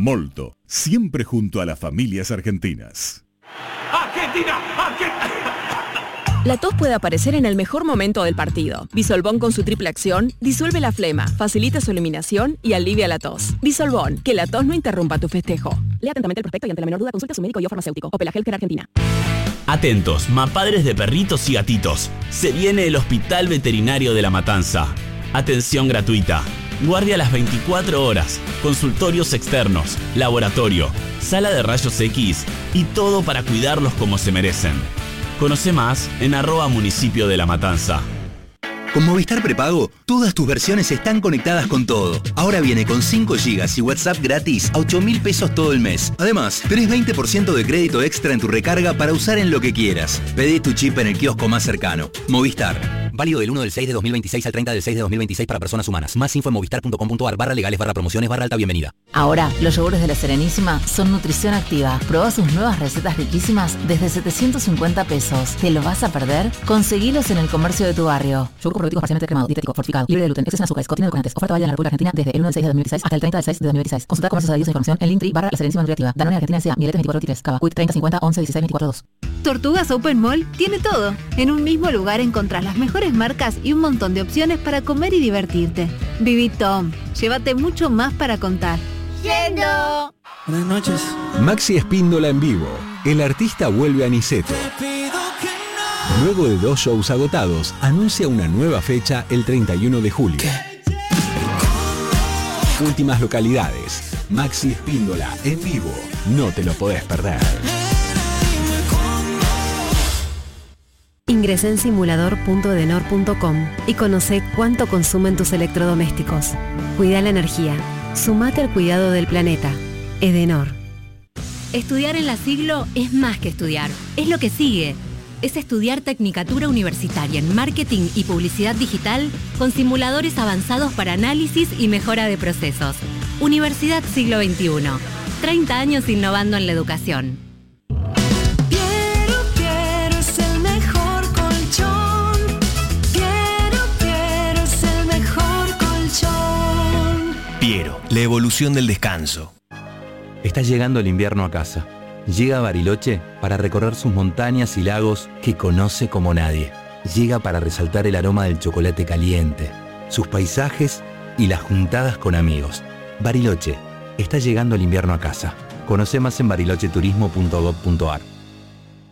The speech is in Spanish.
Molto, siempre junto a las familias argentinas. ¡Argentina! La tos puede aparecer en el mejor momento del partido. Bisolbón con su triple acción disuelve la flema, facilita su eliminación y alivia la tos. Bisolbón, que la tos no interrumpa tu festejo. Lea atentamente el prospecto y ante la menor duda consulta a su médico y o farmacéutico. Opela Healthcare Argentina. Atentos, mapadres de perritos y gatitos. Se viene el Hospital Veterinario de La Matanza. Atención gratuita. Guardia a las 24 horas. Consultorios externos, laboratorio, sala de rayos X y todo para cuidarlos como se merecen. Conoce más en @municipio de La Matanza. Con Movistar Prepago, todas tus versiones están conectadas con todo. Ahora viene con 5 GB y WhatsApp gratis a 8.000 pesos todo el mes. Además, tenés 20% de crédito extra en tu recarga para usar en lo que quieras. Pedí tu chip en el kiosco más cercano. Movistar. Válido del 1/6/2026 al 30/6/2026 para personas humanas. Más info en movistar.com.ar/legales/promociones/alta bienvenida. Ahora, los yogures de la Serenísima son nutrición activa. Probá sus nuevas recetas riquísimas desde 750 pesos. ¿Te lo vas a perder? Conseguilos en el comercio de tu barrio. Yogur probiótico parcialmente cremado, dietético, fortificado, libre de gluten, exceso en azúcares, contiene edulcorantes. Oferta válida en la República Argentina desde el 1/6/2016 hasta el 30/6/2016. Consulta comercios adheridos e información en Linktree /La Serenísima Nutriactiva. Danone Argentina S.A. Miletes 2423. Cava. Quick 3050 11 16 24 2. Tortugas Open Mall tiene todo. En un mismo lugar encontrás las mejores marcas y un montón de opciones para comer y divertirte. Viví Tom. Llévate mucho más para contar. ¡Yendo! Buenas noches. Maxi Espíndola en vivo. El artista vuelve a Niceto. Luego de 2 shows agotados, anuncia una nueva fecha el 31 de julio. Últimas localidades. Maxi Espíndola en vivo. No te lo podés perder. Ingresá en simulador.edenor.com y conoce cuánto consumen tus electrodomésticos. Cuida la energía. Sumate al cuidado del planeta. Edenor. Estudiar en la Siglo es más que estudiar. Es lo que sigue. Es estudiar Tecnicatura Universitaria en Marketing y Publicidad Digital con simuladores avanzados para análisis y mejora de procesos. Universidad Siglo XXI. 30 años innovando en la educación. Piero, la evolución del descanso. Está llegando el invierno a casa. Llega a Bariloche para recorrer sus montañas y lagos que conoce como nadie. Llega para resaltar el aroma del chocolate caliente, sus paisajes y las juntadas con amigos. Bariloche, está llegando el invierno a casa. Conoce más en barilocheturismo.gov.ar.